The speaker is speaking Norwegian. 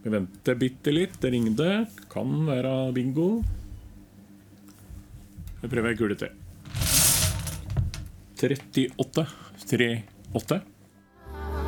Vi venter bitte litt, det ringde. Kan være bingo. Vi prøver gule til. 38. 38.